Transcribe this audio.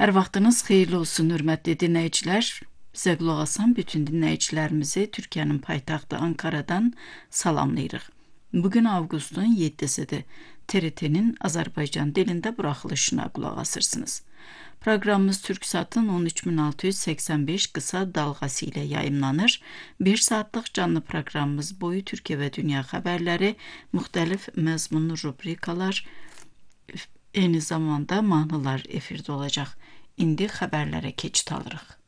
Hər vaxtınız xeyirli olsun, hörmətli dinləyicilər. Bizə qulaq asan bütün dinləyicilərimizi Türkiyənin paytaxtı Ankaradan salamlayırıq. Bugün avqustun 7-sidir. TRT-nin Azərbaycan dilində buraxılışına qulaq asırsınız. Proqramımız Türksatın 13685 qısa dalğası ilə yayımlanır. 1 saatlıq canlı proqramımız boyu Türkiyə və dünya xəbərləri, müxtəlif məzmunlu rubrikalar, eyni zamanda mahnılar efirdə olacaq. İndi xəbərlərə keçid alırıq.